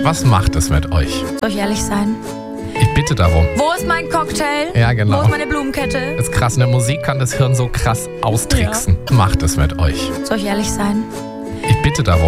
Was macht es mit euch? Soll ich ehrlich sein? Ich bitte darum. Wo ist mein Cocktail? Ja, genau. Wo ist meine Blumenkette? Ist krass, in der Musik kann das Hirn so krass austricksen. Macht es mit euch? Soll ich ehrlich sein? Ich bitte darum.